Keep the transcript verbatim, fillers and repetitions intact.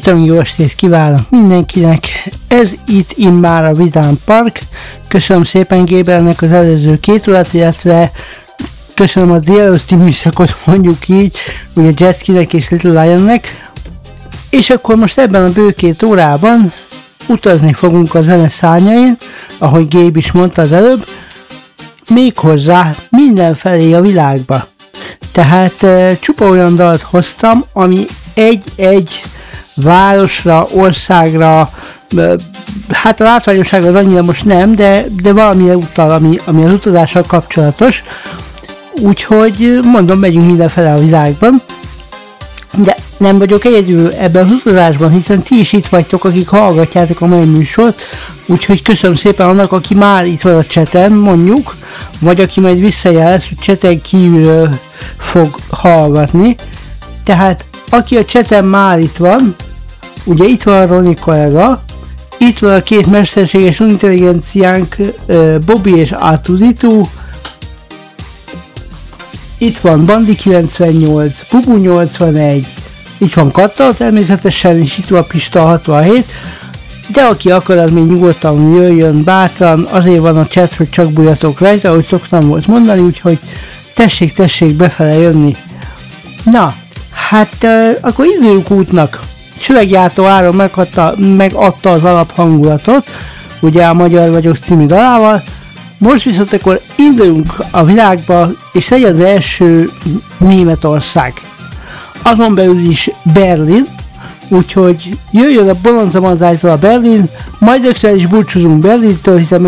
Üdvözlöm, jó estét kívánok mindenkinek! Ez itt immár a Vidám Park. Köszönöm szépen Gébernek az előző két órát, illetve köszönöm a délelőtti műszakot, mondjuk így, ugye Jetskinek és Little Lionnek. És akkor most ebben a bő két órában utazni fogunk a zene szárnyain, ahogy Gabe is mondta az előbb, méghozzá mindenfelé a világba. Tehát e, csupa olyan dalt hoztam, ami egy-egy városra, országra, e, hát a látványosságra az annyira most nem, de, de valamilyen utal, ami, ami az utazással kapcsolatos. Úgyhogy mondom, megyünk mindenfele a világban. De nem vagyok egyedül ebben az utazásban, hiszen ti is itt vagytok, akik hallgatjátok a mai műsort, úgyhogy köszönöm szépen annak, aki már itt van a chaten, mondjuk, vagy aki majd visszajelez, hogy chaten kívül fog hallgatni. Tehát aki a chaten már itt van, ugye itt van a Roni kollega, itt van a két mesterséges intelligenciánk, Bobby és Atuditu, itt van Bandi kilencvennyolc, Bubu nyolcvanegy, itt van Katta természetesen, és itt van Pista hatvanhét, de aki akar, az még nyugodtan jöjjön bátran, azért van a chat, hogy csak bújjatok rajta, ahogy szoktam volt mondani, úgyhogy tessék, tessék befele jönni. Na, hát uh, akkor induljunk útnak. Csöveggyártó Áron megadta, megadta az alaphangulatot, ugye a Magyar vagyok című dalával. Most viszont akkor induljunk a világba, és legyen az első Németország. Azon belül is Berlin, úgyhogy jöjjön a Bolonza Manzájtól a Berlin, majd rögtön is búcsúzunk Berlintől, hiszen